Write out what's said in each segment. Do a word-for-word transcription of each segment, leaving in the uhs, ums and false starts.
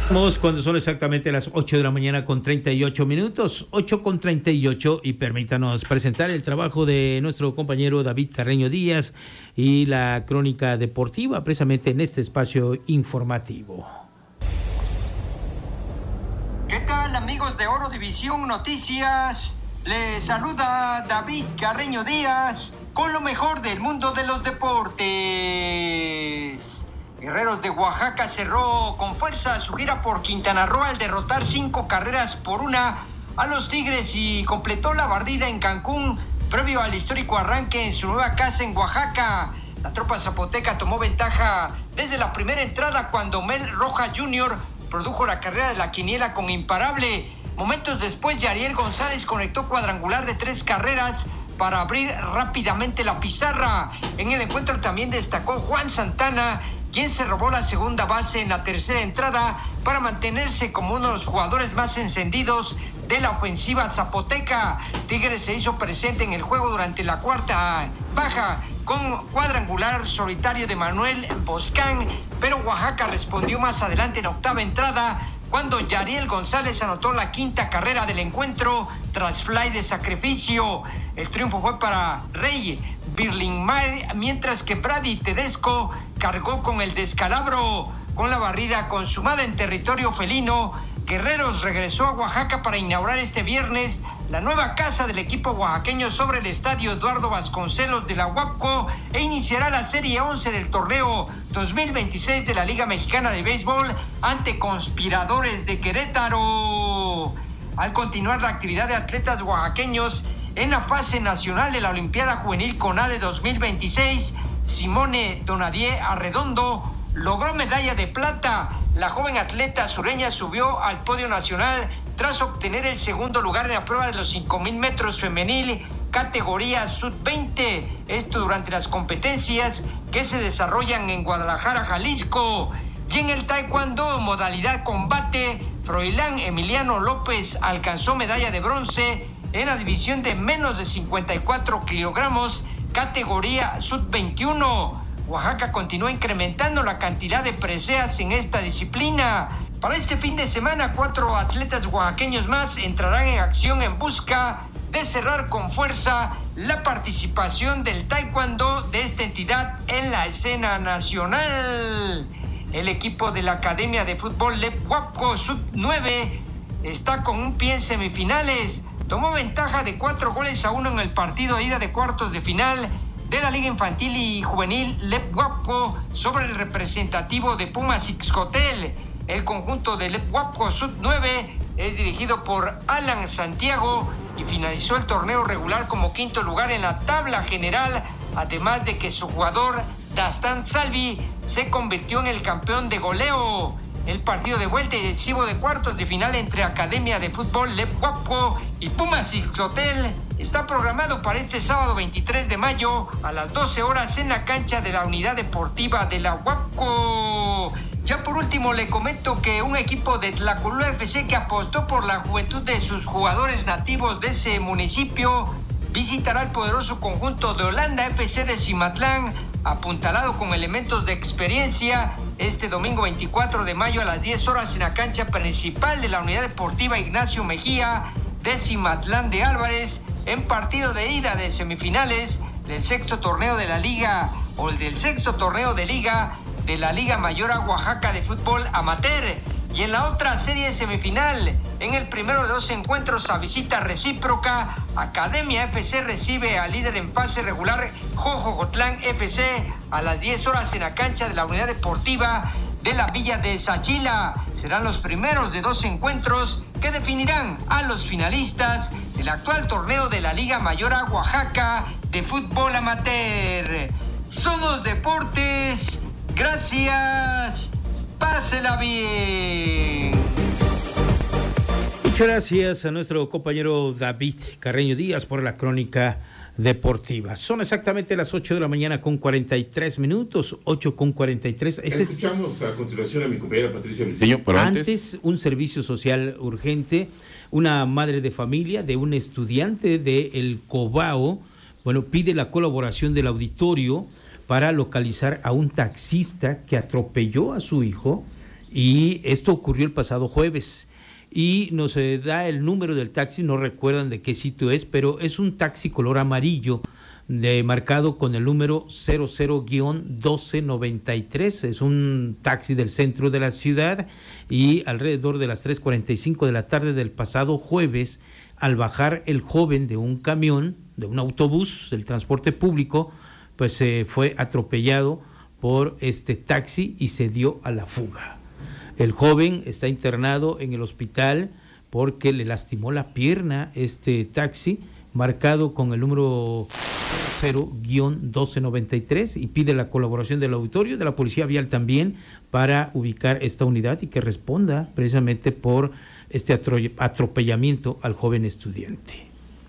Vamos cuando son exactamente las ocho de la mañana con treinta y ocho minutos, ocho con treinta y ocho, y permítanos presentar el trabajo de nuestro compañero David Carreño Díaz y la crónica deportiva precisamente en este espacio informativo. ¿Qué tal, amigos de Oro División Noticias? Les saluda David Carreño Díaz con lo mejor del mundo de los deportes. Guerreros de Oaxaca cerró con fuerza su gira por Quintana Roo al derrotar cinco carreras por una a los Tigres y completó la barrida en Cancún previo al histórico arranque en su nueva casa en Oaxaca. La tropa zapoteca tomó ventaja desde la primera entrada cuando Mel Rojas junior produjo la carrera de la quiniela con imparable. Momentos después, Yariel González conectó cuadrangular de tres carreras para abrir rápidamente la pizarra. En el encuentro también destacó Juan Santana, quien se robó la segunda base en la tercera entrada para mantenerse como uno de los jugadores más encendidos de la ofensiva zapoteca. Tigres se hizo presente en el juego durante la cuarta baja con cuadrangular solitario de Manuel Boscán, pero Oaxaca respondió más adelante en la octava entrada cuando Yariel González anotó la quinta carrera del encuentro tras fly de sacrificio. El triunfo fue para Rey Birlingmar, mientras que Brady Tedesco cargó con el descalabro. Con la barrida consumada en territorio felino, Guerreros regresó a Oaxaca para inaugurar este viernes la nueva casa del equipo oaxaqueño sobre el estadio Eduardo Vasconcelos de la Huapco e iniciará la serie once del torneo dos mil veintiséis de la Liga Mexicana de Béisbol ante Conspiradores de Querétaro. Al continuar la actividad de atletas oaxaqueños en la fase nacional de la Olimpiada Juvenil CONADE dos mil veintiséis, Simone Donadier Arredondo logró medalla de plata. La joven atleta sureña subió al podio nacional tras obtener el segundo lugar en la prueba de los cinco mil metros femenil, categoría sub veinte. Esto durante las competencias que se desarrollan en Guadalajara, Jalisco. Y en el taekwondo, modalidad combate, Froilán Emiliano López alcanzó medalla de bronce en la división de menos de cincuenta y cuatro kilogramos, categoría sub veintiuno. Oaxaca continúa incrementando la cantidad de preseas en esta disciplina. Para este fin de semana, cuatro atletas oaxaqueños más entrarán en acción en busca de cerrar con fuerza la participación del taekwondo de esta entidad en la escena nacional. El equipo de la Academia de Fútbol Lep Huapco sub nueve está con un pie en semifinales. Tomó ventaja de cuatro goles a uno en el partido de ida de cuartos de final de la Liga Infantil y Juvenil Lep Huapco sobre el representativo de Pumas Ixcotel. El conjunto de Lep Huapco sub nueve es dirigido por Alan Santiago y finalizó el torneo regular como quinto lugar en la tabla general, además de que su jugador Dastan Salvi se convirtió en el campeón de goleo. El partido de vuelta y decisivo de cuartos de final entre Academia de Fútbol Lep Huapco y Pumas Ixcotel está programado para este sábado veintitrés de mayo a las doce horas en la cancha de la Unidad Deportiva de la Huapco. Ya por último le comento que un equipo de Tlacolula F C que apostó por la juventud de sus jugadores nativos de ese municipio visitará el poderoso conjunto de Holanda F C de Cimatlán, apuntalado con elementos de experiencia, este domingo veinticuatro de mayo a las diez horas en la cancha principal de la Unidad Deportiva Ignacio Mejía de Cimatlán de Álvarez, en partido de ida de semifinales del sexto torneo de la Liga o el del sexto torneo de Liga de la Liga Mayor a Oaxaca de Fútbol Amateur. Y en la otra serie semifinal, en el primero de dos encuentros a visita recíproca, Academia F C recibe al líder en fase regular Jojocotlán F C a las diez horas en la cancha de la Unidad Deportiva de la Villa de Sachila. Serán los primeros de dos encuentros que definirán a los finalistas del actual torneo de la Liga Mayor a Oaxaca de Fútbol Amateur. Somos Deportes. Gracias. Pásela bien. Muchas gracias a nuestro compañero David Carreño Díaz por la crónica deportiva. Son exactamente las ocho de la mañana con cuarenta y tres minutos, ocho con cuarenta y tres. Este Escuchamos a continuación a mi compañera Patricia Briceño, pero antes... antes un servicio social urgente. Una madre de familia de un estudiante de El Cobao, bueno, pide la colaboración del auditorio para localizar a un taxista que atropelló a su hijo y esto ocurrió el pasado jueves. Y nos eh, da el número del taxi, no recuerdan de qué sitio es, pero es un taxi color amarillo, de, marcado con el número cero cero doce noventa y tres. Es un taxi del centro de la ciudad, y alrededor de las tres cuarenta y cinco de la tarde del pasado jueves, al bajar el joven de un camión, de un autobús del transporte público, pues eh, fue atropellado por este taxi y se dio a la fuga. El joven está internado en el hospital porque le lastimó la pierna este taxi, marcado con el número cero doce noventa y tres, y pide la colaboración del auditorio, de la Policía Vial también, para ubicar esta unidad y que responda precisamente por este atropellamiento al joven estudiante.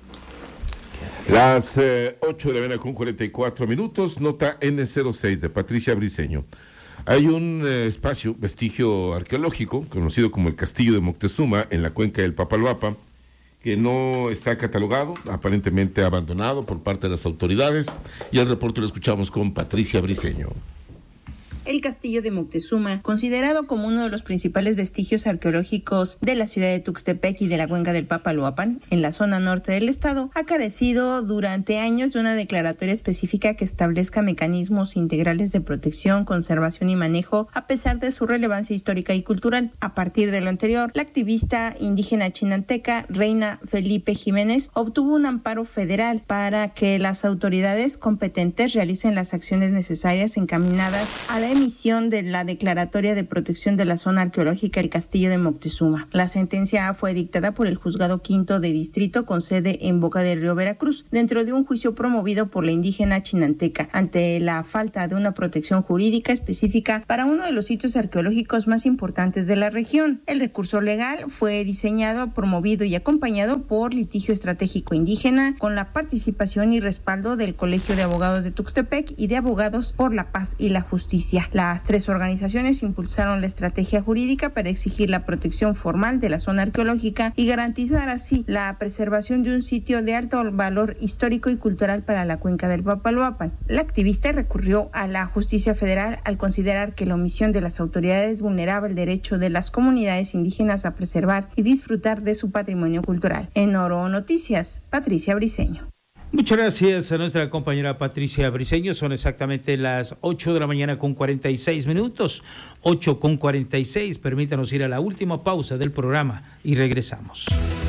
Las eh, ocho de la mañana con cuarenta y cuatro minutos, nota ene cero seis de Patricia Briceño. Hay un eh, espacio, vestigio arqueológico, conocido como el Castillo de Moctezuma, en la cuenca del Papaloapa, que no está catalogado, aparentemente abandonado por parte de las autoridades, y el reporte lo escuchamos con Patricia Briceño. El Castillo de Moctezuma, considerado como uno de los principales vestigios arqueológicos de la ciudad de Tuxtepec y de la cuenca del Papaloapan, en la zona norte del estado, ha carecido durante años de una declaratoria específica que establezca mecanismos integrales de protección, conservación y manejo, a pesar de su relevancia histórica y cultural. A partir de lo anterior, la activista indígena chinanteca Reina Felipe Jiménez obtuvo un amparo federal para que las autoridades competentes realicen las acciones necesarias encaminadas a la emisión de la declaratoria de protección de la zona arqueológica El Castillo de Moctezuma. La sentencia fue dictada por el Juzgado Quinto de Distrito con sede en Boca del Río, Veracruz, dentro de un juicio promovido por la indígena chinanteca ante la falta de una protección jurídica específica para uno de los sitios arqueológicos más importantes de la región. El recurso legal fue diseñado, promovido y acompañado por Litigio Estratégico Indígena, con la participación y respaldo del Colegio de Abogados de Tuxtepec y de Abogados por la Paz y la Justicia. Las tres organizaciones impulsaron la estrategia jurídica para exigir la protección formal de la zona arqueológica y garantizar así la preservación de un sitio de alto valor histórico y cultural para la cuenca del Papaloapan. La activista recurrió a la justicia federal al considerar que la omisión de las autoridades vulneraba el derecho de las comunidades indígenas a preservar y disfrutar de su patrimonio cultural. En Oro Noticias, Patricia Briceño. Muchas gracias a nuestra compañera Patricia Briceño. Son exactamente las ocho de la mañana con cuarenta y seis minutos. ocho con cuarenta y seis. Permítanos ir a la última pausa del programa y regresamos.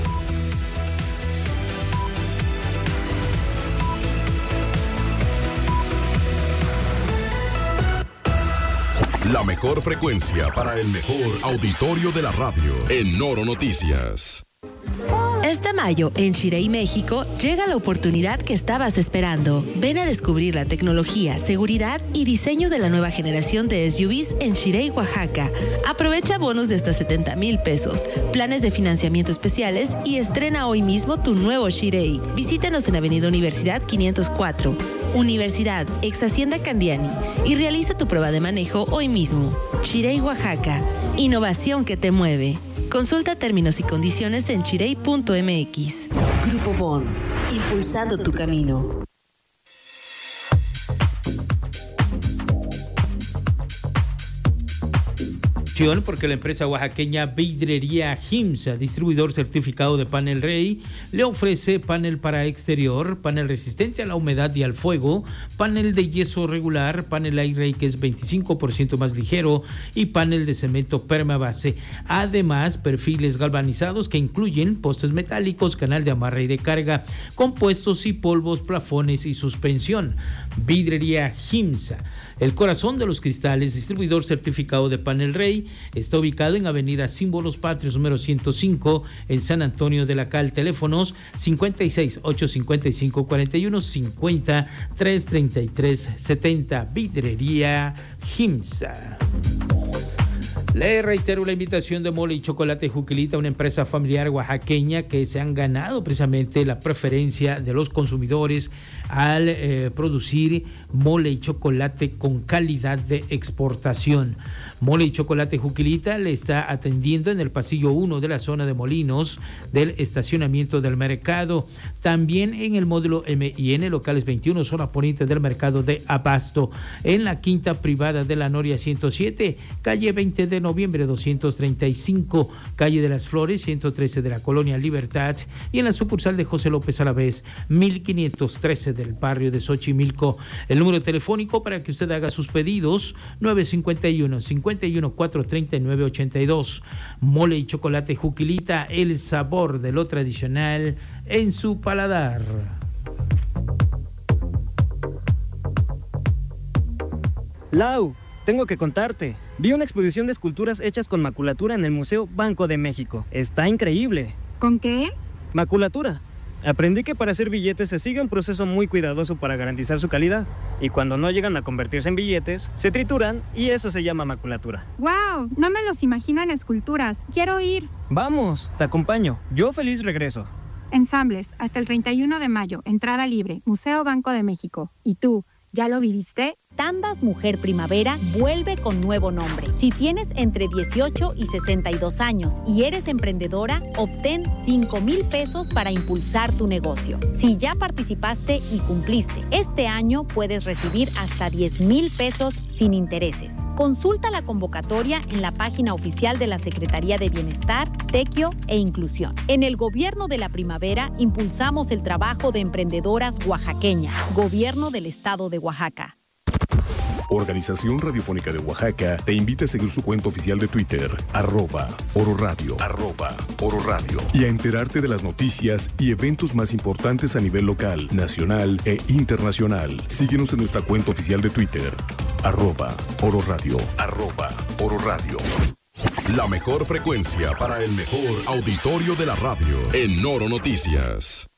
La mejor frecuencia para el mejor auditorio de la radio. En Oro Noticias. Este mayo, en Xirey, México, llega la oportunidad que estabas esperando. Ven a descubrir la tecnología, seguridad y diseño de la nueva generación de S U Vs en Xirey, Oaxaca. Aprovecha bonos de hasta setenta mil pesos, planes de financiamiento especiales y estrena hoy mismo tu nuevo Xirey. Visítanos en Avenida Universidad quinientos cuatro, Universidad, ex Hacienda Candiani, y realiza tu prueba de manejo hoy mismo. Xirey, Oaxaca. Innovación que te mueve. Consulta términos y condiciones en xirey punto eme equis. Grupo Bon, impulsando tu camino. Porque la empresa oaxaqueña Vidrería Himsa, distribuidor certificado de Panel Rey, le ofrece panel para exterior, panel resistente a la humedad y al fuego, panel de yeso regular, panel aire que es veinticinco por ciento más ligero y panel de cemento permabase. Además, perfiles galvanizados que incluyen postes metálicos, canal de amarre y de carga, compuestos y polvos, plafones y suspensión. Vidrería Himsa, el corazón de los cristales, distribuidor certificado de Panel Rey, está ubicado en Avenida Símbolos Patrios número ciento cinco en San Antonio de la Cal. Teléfonos cincuenta y seis, ochocientos cincuenta y cinco, cuarenta y uno cincuenta, trescientos treinta y tres setenta. Vidrería Himsa. Le reitero la invitación de Mole y Chocolate Juquilita, una empresa familiar oaxaqueña que se han ganado precisamente la preferencia de los consumidores al eh, producir mole y chocolate con calidad de exportación. Mole y Chocolate Juquilita le está atendiendo en el pasillo uno de la zona de Molinos del estacionamiento del mercado. También en el módulo eme y ene, locales veintiuno, zona poniente del mercado de Abasto. En la quinta privada de la Noria ciento siete, calle veinte de noviembre doscientos treinta y cinco, calle de las Flores, ciento trece de la Colonia Libertad, y en la sucursal de José López Alavés, mil quinientos trece del barrio de Xochimilco. El número telefónico para que usted haga sus pedidos, nueve cinco uno, cinco uno cuatro, tres nueve ocho dos. Mole y chocolate Juquilita, el sabor de lo tradicional en su paladar. Lau, tengo que contarte. Vi una exposición de esculturas hechas con maculatura en el Museo Banco de México. Está increíble. ¿Con qué? Maculatura. Aprendí que para hacer billetes se sigue un proceso muy cuidadoso para garantizar su calidad. Y cuando no llegan a convertirse en billetes, se trituran y eso se llama maculatura. ¡Wow! No me los imagino en esculturas. Quiero ir. Vamos, te acompaño. Yo feliz regreso. Ensambles, hasta el treinta y uno de mayo. Entrada libre. Museo Banco de México. ¿Y tú? ¿Ya lo viviste? Tandas Mujer Primavera vuelve con nuevo nombre. Si tienes entre dieciocho y sesenta y dos años y eres emprendedora, obtén cinco mil pesos para impulsar tu negocio. Si ya participaste y cumpliste, este año puedes recibir hasta diez mil pesos sin intereses. Consulta la convocatoria en la página oficial de la Secretaría de Bienestar, Tequio e Inclusión. En el Gobierno de la Primavera impulsamos el trabajo de emprendedoras oaxaqueñas. Gobierno del Estado de Oaxaca. Organización Radiofónica de Oaxaca te invita a seguir su cuenta oficial de Twitter, arroba Oro Radio, arroba Oro Radio, y a enterarte de las noticias y eventos más importantes a nivel local, nacional e internacional. Síguenos en nuestra cuenta oficial de Twitter, arroba Oro Radio, arroba Oro Radio. La mejor frecuencia para el mejor auditorio de la radio en Oro Noticias.